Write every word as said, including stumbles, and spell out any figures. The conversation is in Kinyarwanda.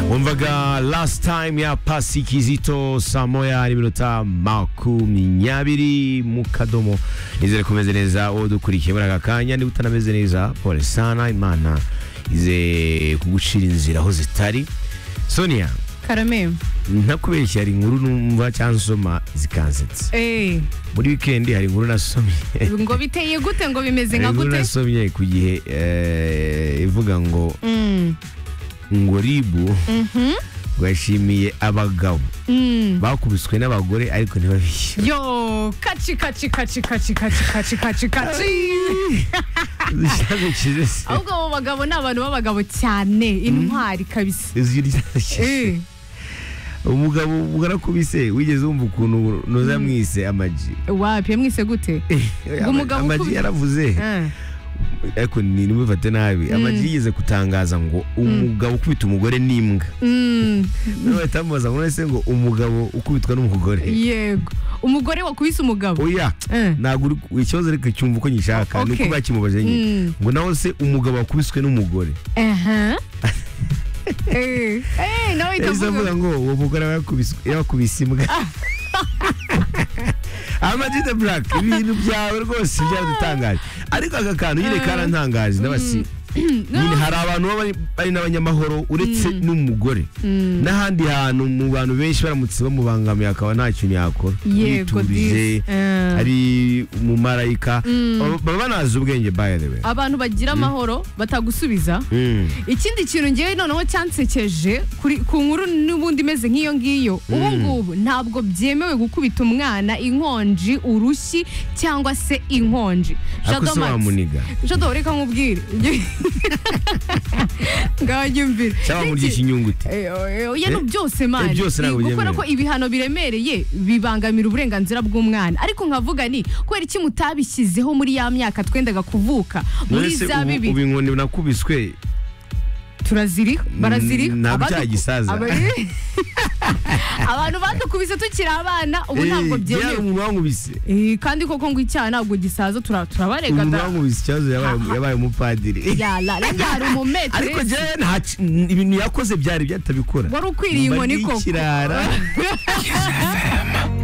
Umvaga last time ya Pasi Kizito saa moya n'iminota makumyabiri mu kadomo. Nizere kumeze neza uwo dukurikiye muri aka kanya, niba utanameze neza pole sana, Imana ize kugucira inzira aho zitari. Sonia Karame, ntakubeshya hari inkuru numva cyangwa nsoma zikansetsa. eh Muri weekend hari inkuru nasomye ngo biteye gute, ngo bimeze nka inkuru gute? nasomye ku gihe eh, ivuga ngo Mm. ngo ribu Mhm. bashimiye abagabo Mm. bakubiswe n'abagore ariko ntibabishyura. Yo, kachi kachi kachi kachi kachi kachi kachi kachi. Zishaje kizese. Ahubwo abo bagabo ni abantu b'abagabo cyane, intwari kabisa. Eh. Umugabo ugarakubise wigeze wumva ukuntu noza mwise amaji. Wapi mwise gute? Umugabo amaji ukubi- yaravuze. Eh. Ariko ni nimufate nabi. Amaji yigeze kutangaza ngo umugabo ukubita umugore n'imbwa. Mm. None tamubaza ngo ese ngo umugabo ukubitwa n'umugore. Yego. Umugore wakubise umugabo. Oya. Eh. Naguri ikibazo ariko cyumva uko nyishaka Okay. nuko bakimubaje nyine. Mm. Ngo naho se umugabo wakubiswe n'umugore. Aha. Eh. Eh, nawe Ese itavuga. avuga ngo uwo mugore yakubiswe yakubise imbwa. Amaji the Black ibintu byawe rwose byadutangaje. Ariko aka kantu nyine karantangaje ndabasi. Nyine hari abantu baba bari n'abanyamahoro uretse n'umugore. N'ahandi hantu mu bantu benshi baramutse bamubangamiye akaba nta kintu yakora. Yego, Yiturije, this. Eh. ari umumarayika. Baba banazi ubwenge by the way. Abantu bagira amahoro batagusubiza. Mm. Ikindi kintu ngewe noneho cyansekeje kuri ku nkuru n'ubundi imeze nk'iyo ngiyo, ubu ngubu ntabwo byemewe gukubita umwana inkonji, urushyi cyangwa se inkonji. Ako se wamuniga. Jado reka nkubwire. Ngajyumvira. Cyaba muryisha inyunguti. Oya no byose man. Eh, byose ntabwo Gukora byemewe. ko ibihano biremereye bibangamira uburenganzira bw'umwana. Ariko nkavuga ni kubera iki mutabishyizeho muri ya myaka twendaga kuvuka muri None se za ubu- bibi. ubu inkoni nakubiswe turaziriho baraziriho nta Abadu- byaha gisaza. aba- abantu badukubise tukiri abana ubu ntabwo Eh, byemewe. umuntu wankubise. Eh, kandi koko ngo icyaha ntabwo gisaza tura- turabarega Umuntu da. wankubise ikibazo yabaye yabaye umupadiri. Yala nanjye hari umumetre. Ariko je nta ki- ibintu yakoze byari byatabikora. wari ukwiriye inkoni koko. Ikirara.